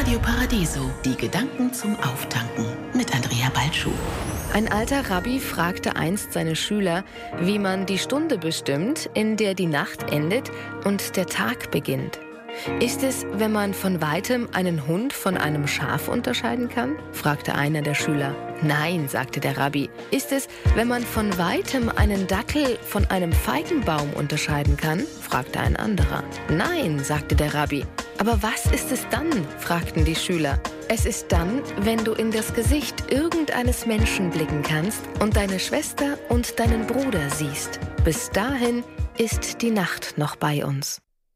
Radio Paradiso, die Gedanken zum Auftanken mit Andrea Balschuh. Ein alter Rabbi fragte einst seine Schüler, wie man die Stunde bestimmt, in der die Nacht endet und der Tag beginnt. Ist es, wenn man von weitem einen Hund von einem Schaf unterscheiden kann? Fragte einer der Schüler. Nein, sagte der Rabbi. Ist es, wenn man von weitem einen Dackel von einem Feigenbaum unterscheiden kann? Fragte ein anderer. Nein, sagte der Rabbi. Aber was ist es dann? Fragten die Schüler. Es ist dann, wenn du in das Gesicht irgendeines Menschen blicken kannst und deine Schwester und deinen Bruder siehst. Bis dahin ist die Nacht noch bei uns.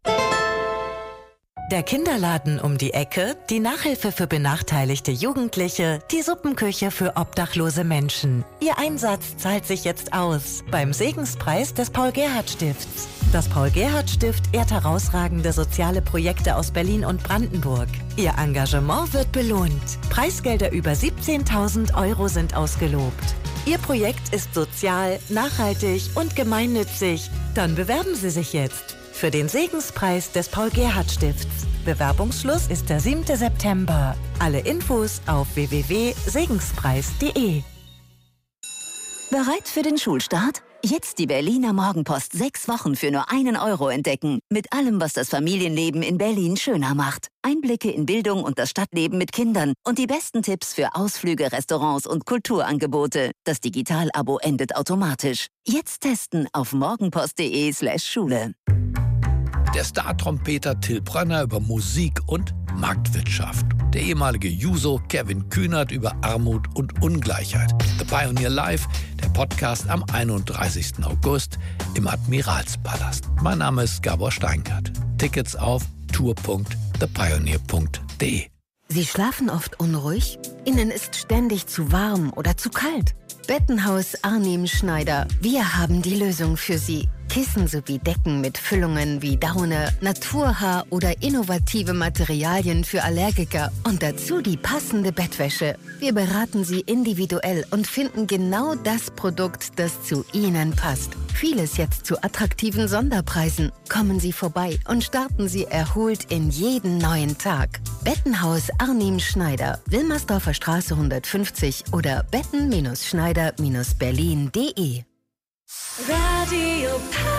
Der Kinderladen um die Ecke, die Nachhilfe für benachteiligte Jugendliche, die Suppenküche für obdachlose Menschen. Ihr Einsatz zahlt sich jetzt aus beim Segenspreis des Paul-Gerhardt-Stifts. Das Paul-Gerhardt-Stift ehrt herausragende soziale Projekte aus Berlin und Brandenburg. Ihr Engagement wird belohnt. Preisgelder über 17.000 € sind ausgelobt. Ihr Projekt ist sozial, nachhaltig und gemeinnützig. Dann bewerben Sie sich jetzt für den Segenspreis des Paul-Gerhardt-Stifts. Bewerbungsschluss ist der 7. September. Alle Infos auf www.segenspreis.de. Bereit für den Schulstart? Jetzt die Berliner Morgenpost 6 Wochen für nur 1 € entdecken. Mit allem, was das Familienleben in Berlin schöner macht. Einblicke in Bildung und das Stadtleben mit Kindern und die besten Tipps für Ausflüge, Restaurants und Kulturangebote. Das Digital-Abo endet automatisch. Jetzt testen auf morgenpost.de/Schule. Der Star-Trompeter Till Brönner über Musik und Marktwirtschaft. Der ehemalige Juso Kevin Kühnert über Armut und Ungleichheit. The Pioneer Live, der Podcast am 31. August im Admiralspalast. Mein Name ist Gabor Steingart. Tickets auf tour.thepioneer.de. Sie schlafen oft unruhig? Ihnen ist ständig zu warm oder zu kalt? Bettenhaus Arnim Schneider. Wir haben die Lösung für Sie. Kissen sowie Decken mit Füllungen wie Daune, Naturhaar oder innovative Materialien für Allergiker und dazu die passende Bettwäsche. Wir beraten Sie individuell und finden genau das Produkt, das zu Ihnen passt. Vieles jetzt zu attraktiven Sonderpreisen. Kommen Sie vorbei und starten Sie erholt in jeden neuen Tag. Bettenhaus Arnim Schneider, Wilmersdorfer Straße 150 oder betten-schneider-berlin.de. Radio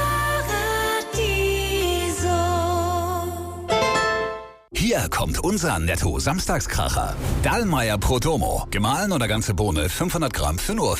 Paradiso. Hier kommt unser Netto-Samstagskracher. Dallmayr Protomo. Gemahlen oder ganze Bohne 500 Gramm für nur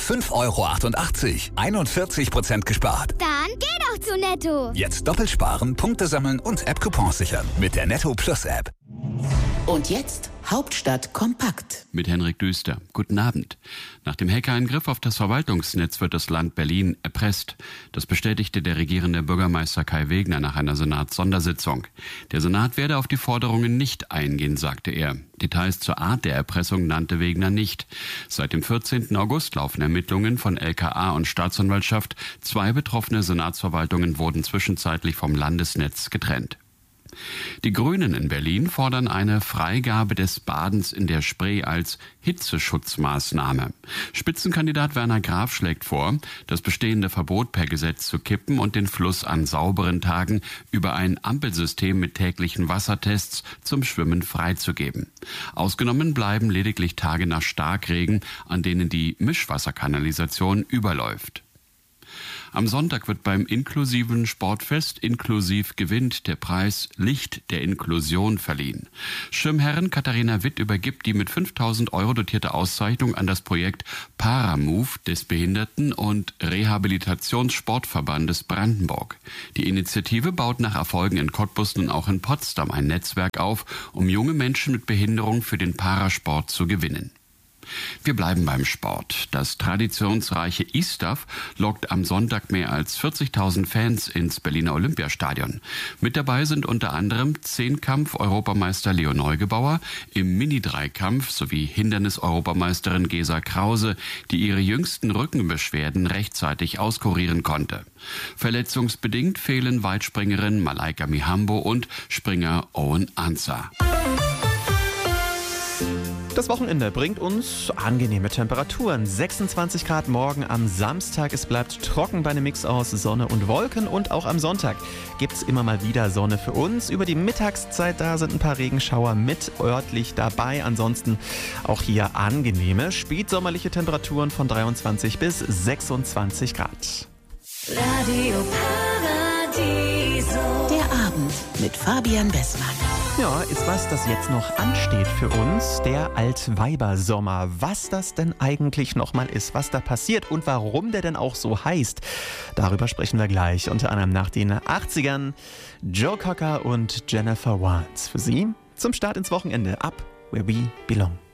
5,88 €. 41% gespart. Dann geh doch zu Netto. Jetzt doppelt sparen, Punkte sammeln und App-Coupons sichern mit der Netto Plus App. Und jetzt Hauptstadt kompakt. Mit Henrik Düster. Guten Abend. Nach dem Hackerangriff auf das Verwaltungsnetz wird das Land Berlin erpresst. Das bestätigte der regierende Bürgermeister Kai Wegner nach einer Senatssondersitzung. Der Senat werde auf die Forderungen nicht eingehen, sagte er. Details zur Art der Erpressung nannte Wegner nicht. Seit dem 14. August laufen Ermittlungen von LKA und Staatsanwaltschaft. 2 betroffene Senatsverwaltungen wurden zwischenzeitlich vom Landesnetz getrennt. Die Grünen in Berlin fordern eine Freigabe des Badens in der Spree als Hitzeschutzmaßnahme. Spitzenkandidat Werner Graf schlägt vor, das bestehende Verbot per Gesetz zu kippen und den Fluss an sauberen Tagen über ein Ampelsystem mit täglichen Wassertests zum Schwimmen freizugeben. Ausgenommen bleiben lediglich Tage nach Starkregen, an denen die Mischwasserkanalisation überläuft. Am Sonntag wird beim inklusiven Sportfest Inklusiv gewinnt der Preis Licht der Inklusion verliehen. Schirmherrin Katharina Witt übergibt die mit 5.000 € dotierte Auszeichnung an das Projekt Paramove des Behinderten- und Rehabilitationssportverbandes Brandenburg. Die Initiative baut nach Erfolgen in Cottbus nun auch in Potsdam ein Netzwerk auf, um junge Menschen mit Behinderung für den Parasport zu gewinnen. Wir bleiben beim Sport. Das traditionsreiche ISTAF lockt am Sonntag mehr als 40.000 Fans ins Berliner Olympiastadion. Mit dabei sind unter anderem Zehnkampf-Europameister Leo Neugebauer, im Mini-Dreikampf sowie Hindernis-Europameisterin Gesa Krause, die ihre jüngsten Rückenbeschwerden rechtzeitig auskurieren konnte. Verletzungsbedingt fehlen Weitspringerin Malaika Mihambo und Springer Owen Ansah. Das Wochenende bringt uns angenehme Temperaturen. 26 Grad morgen am Samstag. Es bleibt trocken bei einem Mix aus Sonne und Wolken. Und auch am Sonntag gibt es immer mal wieder Sonne für uns. Über die Mittagszeit da sind ein paar Regenschauer mit örtlich dabei. Ansonsten auch hier angenehme spätsommerliche Temperaturen von 23 bis 26 Grad. Radio Paradiso. Der Abend mit Fabian Bessmann. Ja, ist was, das jetzt noch ansteht für uns, der Altweibersommer. Was das denn eigentlich nochmal ist, was da passiert und warum der denn auch so heißt, darüber sprechen wir gleich. Unter anderem nach den 80ern Joe Cocker und Jennifer Warnes. Für Sie zum Start ins Wochenende ab Where We Belong.